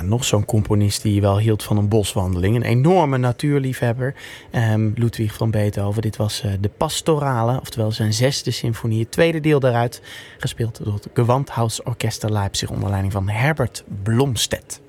nog zo'n componist die wel hield van een boswandeling. Een enorme natuurliefhebber. Ludwig van Beethoven. Dit was de Pastorale, oftewel zijn 6e symfonie. Het tweede deel daaruit, gespeeld door het Gewandhausorchester Leipzig onder leiding van Herbert Blomstedt.